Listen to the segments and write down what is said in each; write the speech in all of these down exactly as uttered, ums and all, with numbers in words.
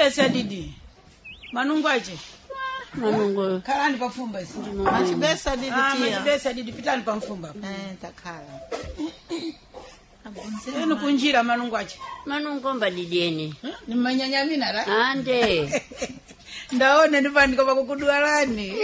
Machibesa didi. Manungwaje. Manungo. Kalani pa fumba isi. Machibesa didi Ah, tia. machibesa didi pitani pa mfumba. Eh, takhala. Eno kunjira manungwaje. Manungo mbadidieni. Ni manyanyamina la. Ande. Ndaona ndipandika pa kukudwalani.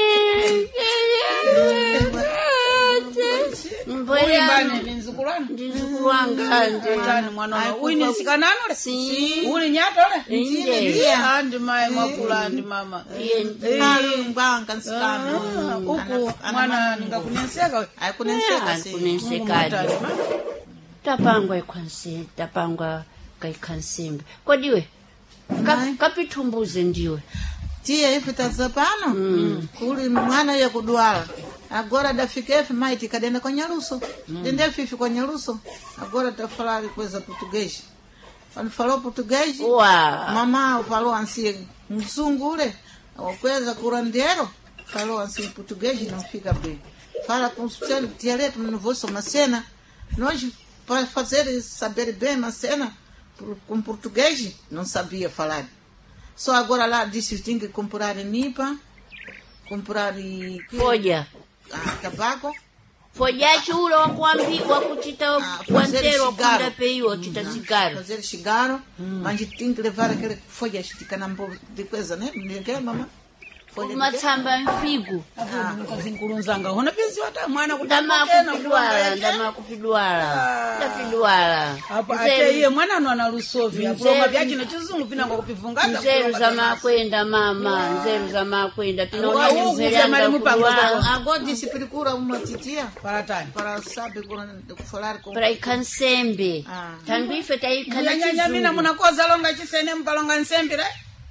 Mboya Mbane ni nzukulani. ndizukuwanga ande. Tani mwana uyu ni sikanano le? Si. Uli nyato le? Inde. Ndiye andi mae mwakula andi mama. Halu mbanga nsikano. Huku mwana ningakunenseka we. Aikunenseka si. Kunensekadi. Tapangwa ikwansi, tapangwa kaikansimbe. Kodiwe. Ka, kapitumbuze ndiwe. Tia ife tazapano. Mm. Kuli mwana ya kudwala. Agora dafika efe maiti kadenda kwa Nyaruso. Mm. Dende fifi kwa Nyaruso. Agora tafalari kweza português. Quando falou português, Wa. mamá falou assim, mzungu ule, wakweza curandeiro, falou assim português não fica bem. Fala com o seu dialeto, não vou só uma cena. Nós para fazer saber bem uma cena com português não sabia falar. Só agora lá disse que tem que comprar nipa, comprar Folha. ah, tabaco. Folha chulo wakuambi wakuchita wantero kunda peio chita sigaro. Fazer cigarro, mas a gente tem que levar aquela folha esticada de coisa, né? Ninguém, mamãe. Folha Matsamba mfigu. Nkazinkulunzanga. Hona pezi wata mwana Ndama kutamokena kupidwala, ndama kupidwala. Ndapidwala. Apa ate iye mwana anu analusovi. Apuloma vyaki na chizungu pina kwa kupivungata. Nzeru za makwenda mama, nzeru za makwenda. Wa huku zamani mupango zao. Agora disse procura uma titia Para tani. para saber falar com Pra ikansembe. Ah. Tambife taikana Nyanyamina kizungu. munakoza longa chisene mkalonga nsembire.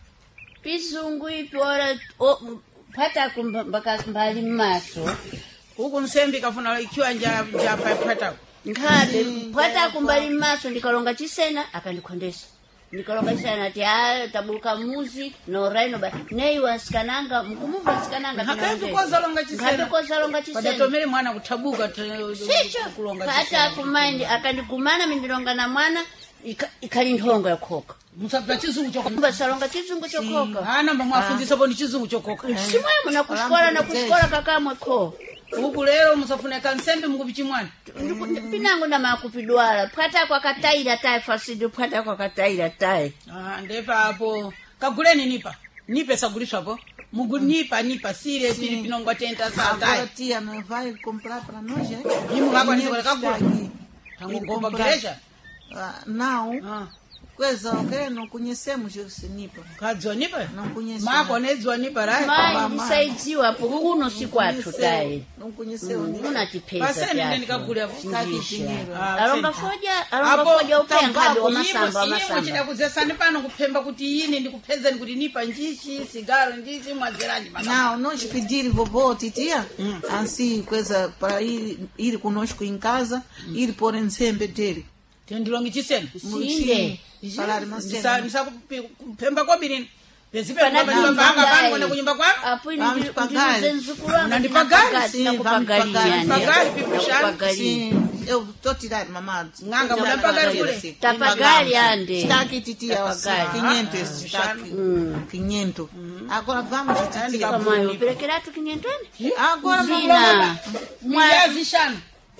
Pizungu ipora pata kumbaka mbali maso. Huku nsembi kafuna ikiwa nja nja pata. Nkade pata kumbali maso ndikalonga chisena akandikondesa. Ndikalonga chisena ati ah tabuka muzi no raino ba nei wasikananga mkumuva wasikananga Hakafi koza longa chisene. Ngabe koza longa chisena. Padatomere mwana kutabuka Sicho kulonga pata kumaindi akandikumana mindilonga na mwana ikalindonga yakoka. Musapita chizungu chokoka. Basalonga chizungu chokoka. Hana mba mwafundisa boni chizungu chokoka. Simwe muna kushkola na kushkola kakamwe ko. Huku lero musafune kansembe mukubichi mwana. Pinango na makupidwala. Pata kwa kataira tai fasidi pata kwa kataira tai. Ah, ndepa hapo. Kaguleni nipa. Nipe sagulisho hapo. Mugu nipa nipa sire pili pinongo tenta saa agora tai. tia não vai comprar para nós, é? Yimu hapa nisi kwa kagula. Tangu Ele ngomba comprar. gereja. Ah, não, Ah. coisa, ok? Não conhecemos esse nipa. Kadzwa nipa? Não conhecemos. Mako nedzwa nipa rai. Mai nisaidziwa hapo kuno siku atu tai. Não conheceu nipa. Una tipesa Paseni nende pia. nikagula. Taki dinheiro. Alonga foja, alonga foja upenga hadi wa masamba wa masamba. Chida kuzesani pano kupemba kuti yini ndikupezeni kuti nipa njishi, sigaro njishi, mwazerani mama. Não, nós pedir vovô, titia, assim, coisa, para ir, ir conosco em casa, ir pôr em sempre dele. Tendilongi chiseni. Sinde. Falar uma cena. Nisa nisa kupemba kwa birini. Bezipe Pana kwa nyumba kuzanga panga dai. pangu na kunyumba kwa. Apo ini Vamos ndi pagar. nzenzukuru wangu. Unandipagali? Sim, Na vamos kupagali pagar. yani. Pagali, pipushani. Pagali. Sim, eu estou tirando, mamãe. Nganga, munapagali kule? Tapagali ande. Está aqui, titia, Tapagali. quinhentos, está aqui. quinhentos. Agora vamos, titia. Kama yo pelekera tu kinyentweni? Agora Zina. Mwazi shana.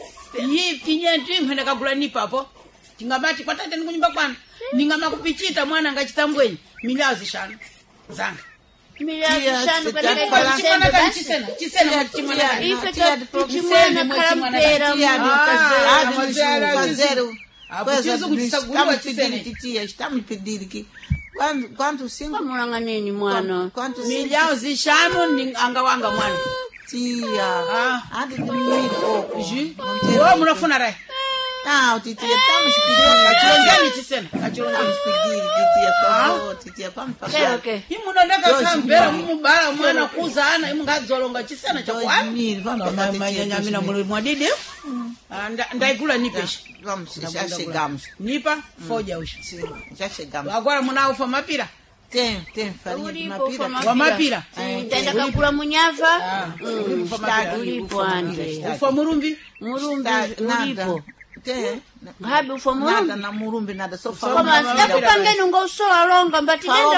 Yi kinyentu imhene kagula nipa hapo. Tingabati kwa tate nikunyumba kwanu. Ningama kupichita mwana ngachitambweni. Milazi shana. Zanga. Miliazi Tia, shanu tia, pelekera tia, kisembe Chisena basi. chisena. Chisena chisena. Ife Tia, tuchimwana karampera Tia, mwana Ah, Há de mas nos era fazer disso. Ah, coisa, preciso que nos- segure estamos a Ticene. pedindo, titia, estamos pedindo que quando, quando cinco, Kamulanga nini mwana? quanto cinco, Milazi shanu ni anga wanga mwana. tia, Ah. há de diminuir pouco. Ji? Não tem Wewe jeito. munafuna rai. Não, titia, estamos pedindo. Achilongeni chisena. Achilongeni. Vamos pedir, titia, por favor, titia, vamos Okay, pagar. okay. Imunondeka Dois kambera mil. mumubala mwana kuza ana imungadzolonga chisena cha Dois kwani. mil, vamos pagar, titia, Manyanyamina dois mil. muli mwadidi. Ndaikula nipesha. Vamos, já chegamos. Nipa foja usho. Sim, já chegamos. Agora munaufa mapira. Tem, tem farinha de Ulipo mapira. ufama Wa mapira. Tenda kakula munyava? Ah, Mm, ulipo mapira. ulipo ande. Ufa murumbi. Murumbi Tá, nada. ulipo. Tem. Ngabe ufa Nada murumbi? na murumbi, nada. Só Koma fala. sida kupangeni unga usola longa mbati nenda